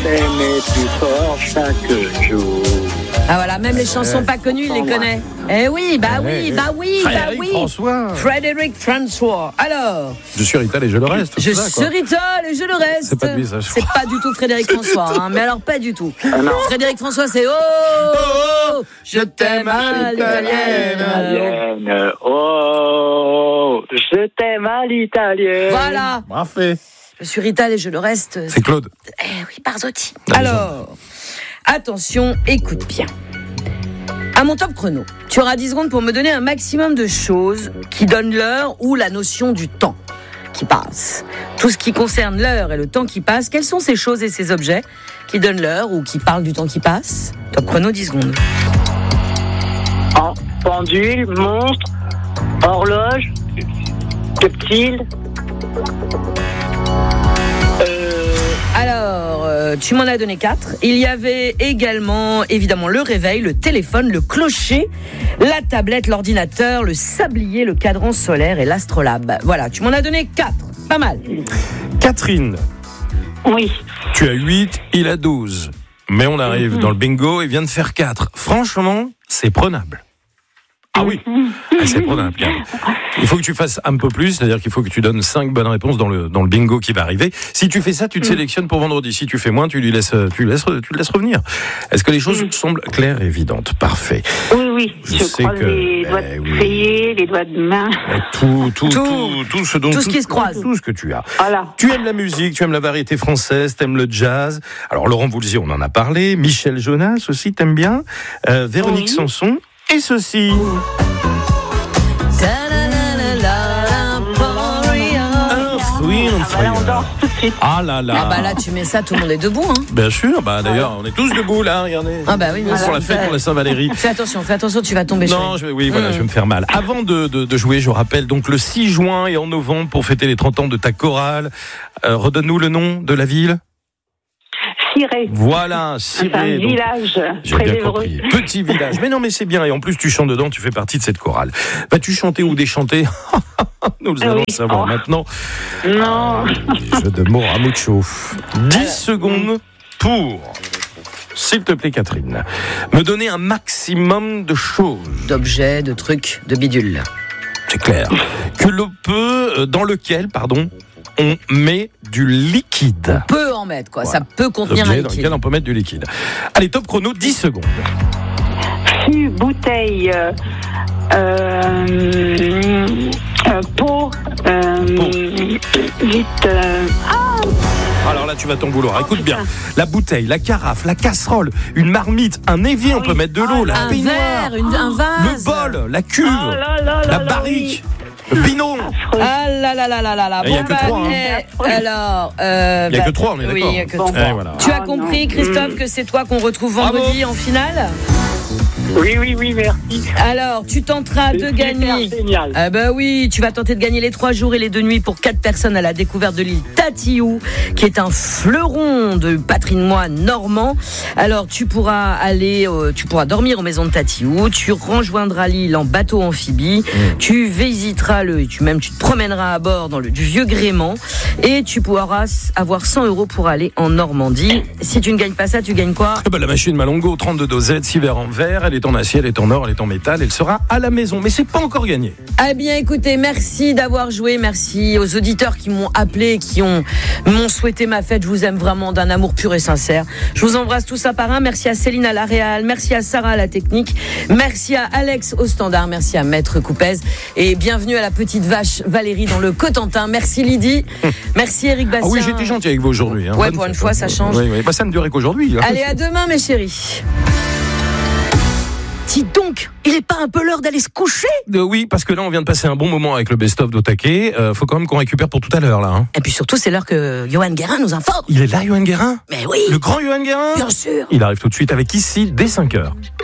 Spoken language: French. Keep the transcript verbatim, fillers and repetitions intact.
t'aimer plus fort chaque jour. Ah voilà, même les chansons pas connues, il les connaît. Eh oui, bah oui, bah oui, bah Frédéric oui. François. Frédéric François. Alors, Je suis Rital et je le reste. je c'est ça, quoi. suis Rital et je le reste. C'est pas de lui, ça, je C'est crois. pas du tout Frédéric François, hein, mais alors pas du tout. Ah non. Frédéric François, c'est oh, oh, oh, je t'aime à l'italienne. Italienne. Oh, je t'aime à l'italienne. Voilà, Parfait. je suis Rital et je le reste. C'est Claude. Eh oui, Barzotti. La Alors, attention, écoute bien. À mon top chrono, tu auras dix secondes pour me donner un maximum de choses qui donnent l'heure ou la notion du temps qui passe. Tout ce qui concerne l'heure et le temps qui passe, quelles sont ces choses et ces objets qui donnent l'heure ou qui parlent du temps qui passe? Top chrono, dix secondes. En pendule, monstre, horloge, reptile. Euh, Alors, euh, tu m'en as donné quatre. Il y avait également, évidemment, le réveil, le téléphone, le clocher, la tablette, l'ordinateur, le sablier, le cadran solaire et l'astrolabe. Voilà, tu m'en as donné quatre. Pas mal. Catherine, oui. tu as huit, il a douze. Mais on arrive dans le bingo et vient de faire quatre. Franchement, c'est prenable. Ah oui, ah, c'est prenable. Il faut que tu fasses un peu plus, c'est-à-dire qu'il faut que tu donnes cinq bonnes réponses dans le, dans le bingo qui va arriver. Si tu fais ça, tu te sélectionnes pour vendredi. Si tu fais moins, tu lui laisses, tu laisses, tu le laisses revenir. Est-ce que les choses Mm. semblent claires et évidentes? Parfait. Oui, oui. Je Je, sais croise que- les doigts eh de oui. pied, les doigts de main. Tout, tout, Tout. tout, tout ce dont Tout ce qui se croise. tout ce que tu as. Voilà. Tu aimes la musique, tu aimes la variété française, t'aimes le jazz. Alors Laurent Voulzy, on en a parlé. Michel Jonas aussi, t'aimes bien. Euh, Véronique Oui. Sanson. Et ceci. Earth, Wind and Ah, bah là, on Fire. danse tout de suite. Ah là là. Ah bah là, tu mets ça, tout le monde est debout, hein. Bien sûr, bah d'ailleurs, on est tous debout là, regardez. Ah bah oui, mais pour la fête, pour la Saint-Valérie. Fais attention, fais attention, tu vas tomber. Non, chérie. je, oui, voilà, Mm. je vais me faire mal. Avant de, de, de jouer, je rappelle donc le six juin et en novembre pour fêter les trente ans de ta chorale. Euh, redonne-nous le nom de la ville. Ciré. Voilà, C'est un Ciré. donc, village j'ai très bien heureux. compris. Petit village. Mais non, mais c'est bien. Et en plus, tu chantes dedans, tu fais partie de cette chorale. Vas-tu chanter ou déchanter? Nous le Ah allons oui. savoir Oh. maintenant. Non. Les jeux de mots à mucho. dix secondes pour, s'il te plaît, Catherine, me donner un maximum de choses. D'objets, de trucs, de bidules. C'est clair. Que l'on peut, euh, dans lequel, pardon, on met du liquide. Peut en mettre, quoi. Voilà. Ça peut contenir un Objet dans liquide. lequel on peut mettre du liquide. Allez, top chrono, dix secondes. Fût, bouteille, euh, euh, euh, pot, euh, Pot. vite, euh, ah, Alors là, tu vas t'en vouloir. Écoute bien. La bouteille, la carafe, la casserole, une marmite, un évier, on peut mettre de l'eau, la Un baignoire, verre, une- un vase. le bol, la cuve, oh là là là la là, barrique, le binon. oui. Ah là là là là là là. Et il y a que trois, hein. eh, alors, euh, Il y a bah, que trois, on est oui, d'accord. il y a que Bon, trois. Eh, voilà. Tu as Ah, compris, non. Christophe, que c'est toi qu'on retrouve vendredi en finale. Oui, oui, oui, merci. Alors, tu tenteras de C'est gagner. super génial. Ah bah oui, tu vas tenter de gagner les trois jours et les deux nuits pour quatre personnes à la découverte de l'île Tatiou, qui est un fleuron de patrimoine normand. Alors tu pourras aller, euh, tu pourras dormir aux maisons de Tatiou, tu rejoindras l'île en bateau amphibie, tu visiteras le, tu même tu te promèneras à bord dans le du vieux gréement et tu pourras avoir cent euros pour aller en Normandie. Si tu ne gagnes pas ça, tu gagnes quoi? Eh ben, la machine Malongo, trente-deux dosettes, six verres en verre, elle est en acier, elle est en or, elle est en métal, elle sera à la maison. Mais c'est pas encore gagné. Eh bien, écoutez, merci d'avoir joué. Merci aux auditeurs qui m'ont appelé, qui ont m'ont souhaité ma fête. Je vous aime vraiment d'un amour pur et sincère. Je vous embrasse tous un par un. Merci à Céline à la réal. Merci à Sarah à la technique. Merci à Alex au standard. Merci à Maître Coupez. Et bienvenue à la petite vache Valérie dans le Cotentin. Merci Lydie. Merci Eric Bastien. Ah oui, j'étais gentil avec vous aujourd'hui. Hein. Ouais, Bonne pour une fête, fois, hein. ça change. Oui, oui. Bah, ça ne durait qu'aujourd'hui. hein. Allez, à demain, mes chéris. Dis donc, il est pas un peu l'heure d'aller se coucher? Euh, oui, parce que là, on vient de passer un bon moment avec le best-of d'Otake. Euh, faut quand même qu'on récupère pour tout à l'heure, là. Hein. Et puis surtout, c'est l'heure que Johan Guérin nous informe. Il est là, Johan Guérin? Mais oui, Le grand Johan Guérin? bien sûr. Il arrive tout de suite avec Ici, dès cinq heures.